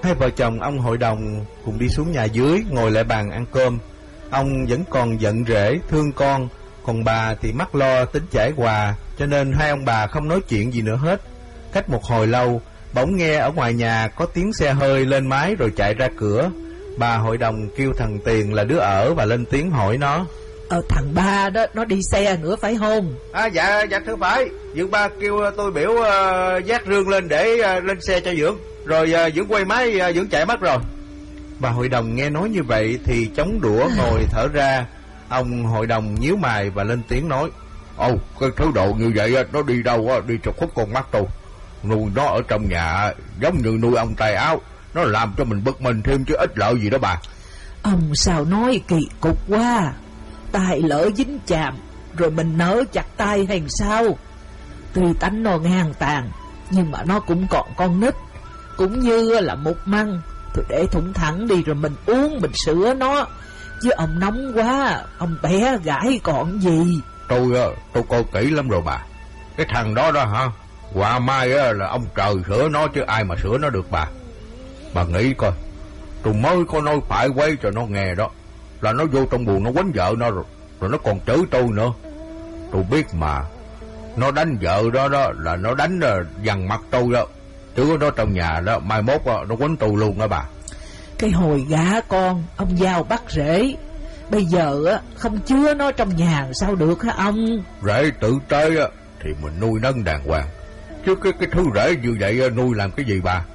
Hai vợ chồng ông hội đồng cùng đi xuống nhà dưới, ngồi lại bàn ăn cơm. Ông vẫn còn giận rễ, thương con, còn bà thì mắc lo tính chải quà, cho nên hai ông bà không nói chuyện gì nữa hết. Cách một hồi lâu, bỗng nghe ở ngoài nhà có tiếng xe hơi lên mái rồi chạy ra cửa. Bà hội đồng kêu thằng Tiền là đứa ở và lên tiếng hỏi nó. Thằng Ba đó, nó đi xe nữa phải không? Dạ thưa phải. Dưỡng ba kêu tôi biểu vác rương lên để lên xe cho Dưỡng. Rồi Dưỡng quay máy, Dưỡng chạy mất rồi. Bà hội đồng nghe nói như vậy thì chống đũa ngồi thở ra. Ông hội đồng nhíu mày và lên tiếng nói. Cái thứ độ như vậy nó đi đâu đi cho khuất con mắt tôi. Nuôi nó ở trong nhà giống như nuôi ông tay áo, nó làm cho mình bực mình thêm chứ ít lợi gì đó bà. Ông sao nói kỳ cục quá. Tay lỡ dính chạm rồi mình nỡ chặt tay hay sao? Tuy tánh nó ngang tàn, nhưng mà nó cũng còn con nít, cũng như là một măng. Thôi để thủng thẳng đi rồi mình uống, mình sửa nó. Chứ ông nóng quá, ông bé gãi còn gì. Tôi coi kỹ lắm rồi bà. Cái thằng đó hả, qua mai là ông trời sửa nó chứ ai mà sửa nó được bà. Bà nghĩ coi, tôi mới có nói phải quấy cho nó nghe đó, là nó vô trong buồng nó quánh vợ nó rồi nó còn chửi tôi nữa. Tôi biết mà, nó đánh vợ đó là nó đánh dằn mặt tôi đó, chứ nó trong nhà đó mai mốt nó quánh tôi luôn đó bà. Cái hồi gả con, ông giao bắt rễ. Bây giờ không chứa nó trong nhà sao được hả ông? Rễ tử tế thì mình nuôi nấng đàng hoàng, chứ cái thứ rễ như vậy nuôi làm cái gì bà?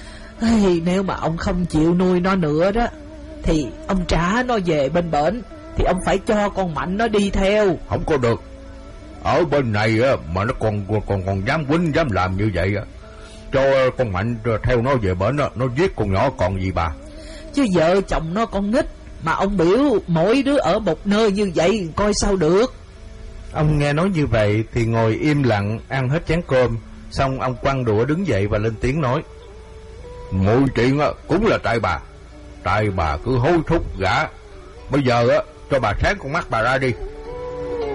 Nếu mà ông không chịu nuôi nó nữa đó thì ông trả nó về bên bển, thì ông phải cho con Mạnh nó đi theo. Không có được. Ở bên này mà nó còn dám quýnh dám làm như vậy cho con Mạnh theo nó về bển nó giết con nhỏ còn gì bà. Chứ vợ chồng nó con nít mà ông biểu mỗi đứa ở một nơi như vậy coi sao được. Ông nghe nói như vậy thì ngồi im lặng ăn hết chén cơm. Xong ông quăng đũa đứng dậy và lên tiếng nói. Mọi chuyện cũng là tại bà. Tại bà cứ hối thúc gã. Bây giờ cho bà sáng con mắt bà ra đi.